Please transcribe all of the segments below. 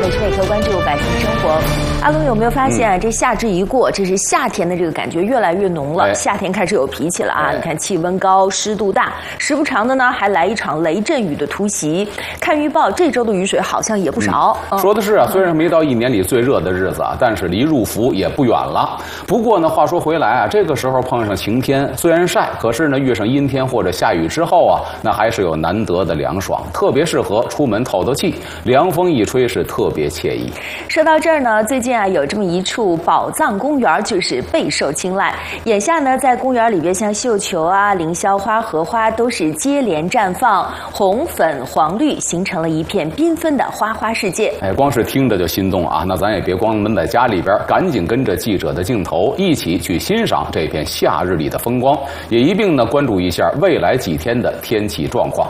的陈伟科关注百姓生活。阿龙有没有发现啊？这夏至一过，这是夏天的这个感觉越来越浓了。夏天开始有脾气了啊！你看气温高，湿度大，时不常的呢还来一场雷阵雨的突袭。看预报，这周的雨水好像也不少。 说的是啊，虽然没到一年里最热的日子啊，但是离入伏也不远了。不过呢，话说回来啊，这个时候碰上晴天，虽然晒，可是呢遇上阴天或者下雨之后啊，那还是有难得的凉爽，特别适合出门透透气，凉风一吹是特别惬意。 说到这儿呢，最近啊有这么一处宝藏公园，就是备受青睐。眼下呢，在公园里边，像绣球啊、凌霄花、荷花都是接连绽放，红、粉、黄、绿形成了一片缤纷的花花世界。 光是听着就心动啊！那咱也别光闷在家里边，赶紧跟着记者的镜头一起去欣赏这片夏日里的风光，也一并呢关注一下未来几天的天气状况。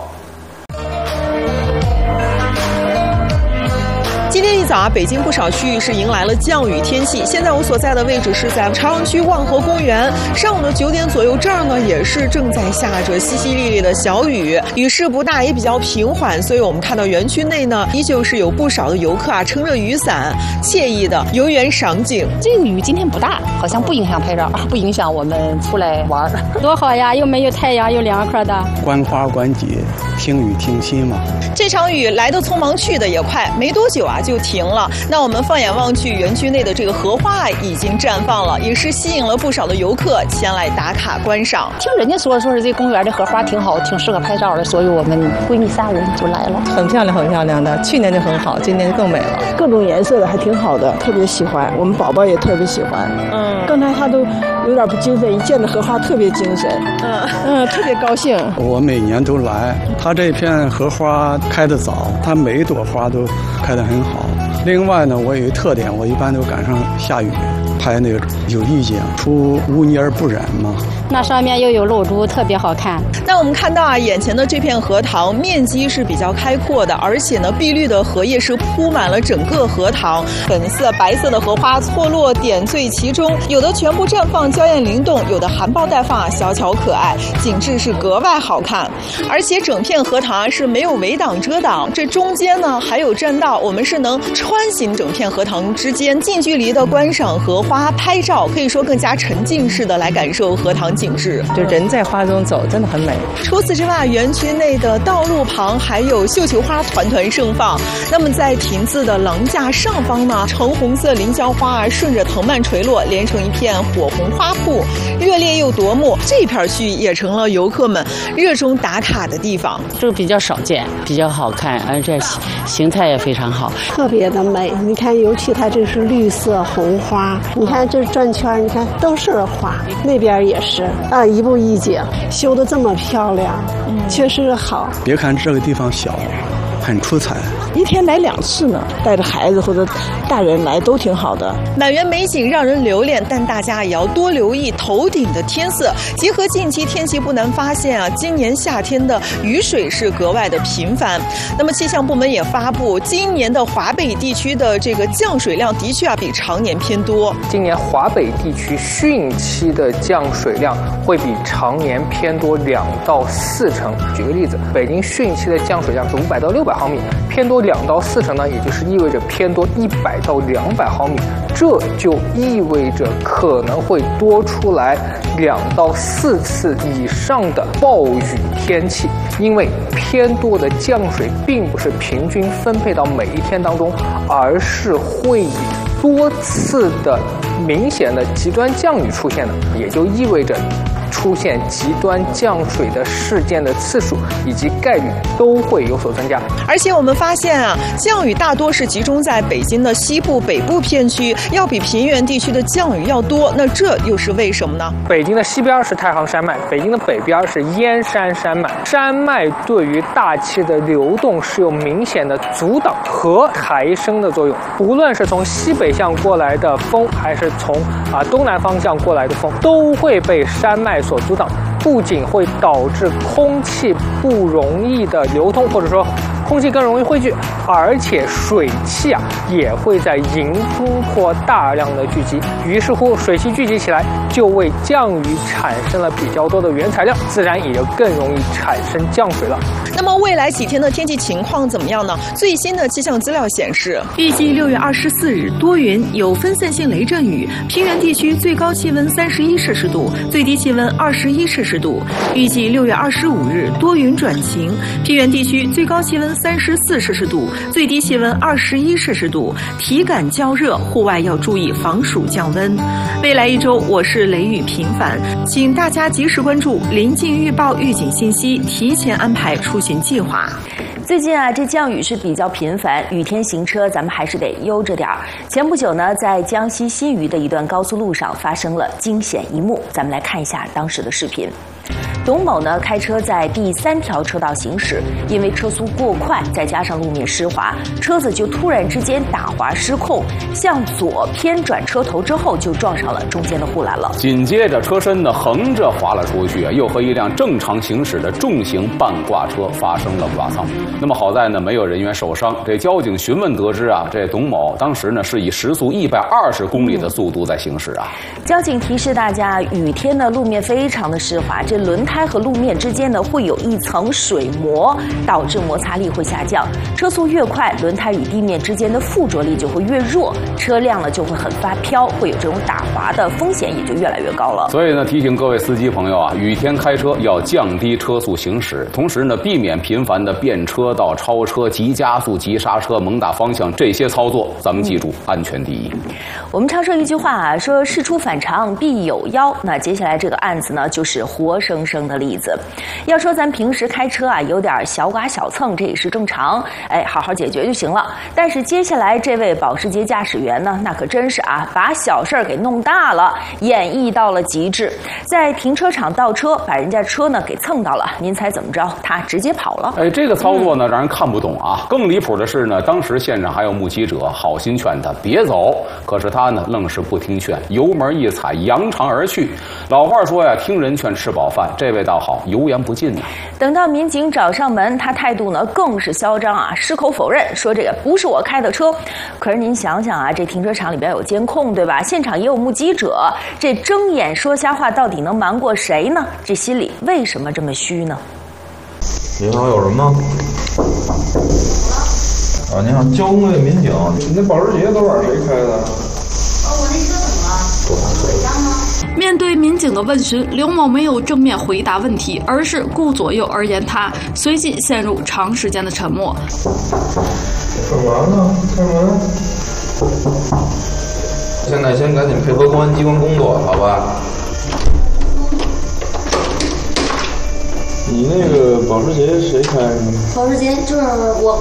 今天一早啊，北京不少区域是迎来了降雨天气。现在我所在的位置是在朝阳区望河公园，上午的9点左右，这儿呢也是正在下着淅淅沥沥的小雨，雨势不大，也比较平缓，所以我们看到园区内呢，依旧是有不少的游客啊，撑着雨伞，惬意的游园赏景。 这个雨今天不大，好像不影响拍照，不影响我们出来玩， 多好呀！又没有太阳，又凉快的。 观花观景，听雨听心嘛。 这场雨来得匆忙，去的也快，没多久啊就停了。那我们放眼望去，园区内的这个荷花已经绽放了，也是吸引了不少的游客前来打卡观赏。 听人家说是这公园的荷花挺好，挺适合拍照的，所以我们闺蜜3人就来了。 很漂亮，很漂亮的，去年就很好，今年更美了。 各种颜色的还挺好的，特别喜欢，我们宝宝也特别喜欢。刚才他都有点不精神，一见着荷花特别精神。特别高兴。 我每年都来，他这片荷花开得早，它每一朵花都开得很好。另外呢，我有一特点，我一般都赶上下雨拍那个有意境，出污泥而不染嘛。 那上面又有露珠，特别好看。 那我们看到啊，眼前的这片荷塘面积是比较开阔的，而且呢，碧绿的荷叶是铺满了整个荷塘，粉色、白色的荷花错落点缀其中，有的全部绽放，娇艳灵动；有的含苞待放，小巧可爱，景致是格外好看。而且整片荷塘是没有围挡遮挡，这中间呢还有栈道，我们是能穿行整片荷塘之间，近距离的观赏荷花、拍照，可以说更加沉浸式的来感受荷塘景致。 就人在花中走，真的很美。 除此之外，园区内的道路旁还有绣球花团团盛放。那么在亭子的廊架上方呢，橙红色凌霄花啊顺着藤蔓垂落，连成一片火红花瀑，热烈又夺目。这片区域也成了游客们热衷打卡的地方。 这个比较少见，比较好看，而且形态也非常好， 特别的美。你看，尤其它这是绿色红花，你看这转圈，你看都是花，那边也是啊，一步一景，修得这么漂亮，确实好。 别看这个地方小，很出彩。 一天来2次呢，带着孩子或者大人来都挺好的。 满园美景让人留恋，但大家也要多留意头顶的天色。结合近期天气，不难发现啊，今年夏天的雨水是格外的频繁。那么气象部门也发布，今年的华北地区的这个降水量的确比常年偏多。 今年华北地区汛期的降水量会比常年偏多2到4成。举个例子，北京汛期的降水量是500到600毫米，偏多2到4成呢，也就是意味着偏多100到200毫米，这就意味着可能会多出来2到4次以上的暴雨天气。因为偏多的降水并不是平均分配到每一天当中，而是会以多次的明显的极端降雨出现的，也就意味着出现极端降水的事件的次数以及概率都会有所增加。 而且我们发现啊，降雨大多是集中在北京的西部、北部片区，要比平原地区的降雨要多。那这又是为什么呢？ 北京的西边是太行山脉，北京的北边是燕山山脉。山脉对于大气的流动是有明显的阻挡和抬升的作用。无论是从西北向过来的风，还是从东南方向过来的风，都会被山脉所阻挡，不仅会导致空气不容易的流通，或者说空气更容易汇聚，而且水汽也会在迎风坡大量的聚集，于是乎水汽聚集起来，就为降雨产生了比较多的原材料，自然也就更容易产生降水了。 那么未来几天的天气情况怎么样呢？最新的气象资料显示， 预计6月24日多云，有分散性雷阵雨，平原地区最高气温31摄氏度，最低气温21摄氏度。预计6月25日多云转晴，平原地区最高气温34摄氏度，最低气温21摄氏度，体感较热，户外要注意防暑降温。未来一周我是雷雨频繁，请大家及时关注临近预报预警信息，提前安排出行计划。 最近这降雨是比较频繁，雨天行车咱们还是得悠着点儿。前不久呢，在江西新余的一段高速路上发生了惊险一幕，咱们来看一下当时的视频。董某呢开车在第3条车道行驶，因为车速过快，再加上路面湿滑，车子就突然之间打滑失控，向左偏转车头之后就撞上了中间的护栏了。 紧接着车身呢横着滑了出去，又和一辆正常行驶的重型半挂车发生了剐蹭。那么好在呢没有人员受伤。这交警询问得知这董某当时呢是以时速120公里的速度在行驶交警提示大家，雨天呢路面非常的湿滑，这轮胎和路面之间呢会有一层水膜，导致摩擦力会下降。车速越快，轮胎与地面之间的附着力就会越弱，车辆呢就会很发飘，会有这种打滑的风险也就越来越高了。 所以呢，提醒各位司机朋友雨天开车要降低车速行驶，同时呢避免频繁的变车道、超车、急加速、急刹车、猛打方向这些操作，咱们记住，安全第一。 我们常说一句话说事出反常必有妖。那接下来这个案子呢，就是活生生的例子。要说咱平时开车有点小剐小蹭，这也是正常，好好解决就行了。但是接下来这位保时捷驾驶员呢，那可真是把小事儿给弄大了，演绎到了极致。在停车场倒车，把人家车呢给蹭到了，您猜怎么着？他直接跑了。 这个操作呢让人看不懂更离谱的是呢，当时现场还有目击者好心劝他别走，可是他呢愣是不听劝，油门一踩，扬长而去。老话说听人劝吃饱饭，这位倒好，油盐不进等到民警找上门，他态度呢更是嚣张矢口否认，说这个不是我开的车。可是您想想这停车场里边有监控对吧？现场也有目击者，这睁眼说瞎话到底能瞒过谁呢？这心里为什么这么虚呢？ 你好，有什么？你好，交通队民警。你那保时捷都是谁开的？ 我那车怎么了？多少岁？面对民警的问询，刘某没有正面回答问题，而是顾左右而言他，随即陷入长时间的沉默。 干嘛呢？开门。现在先赶紧配合公安机关工作，好吧？你那个保时捷谁开的？ 保时捷就是我